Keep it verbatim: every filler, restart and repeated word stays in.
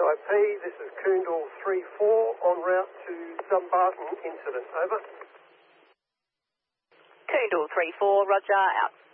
I P, this is Coondle three four en route to Dumbarton incident. Over. Coondle three four, roger, out.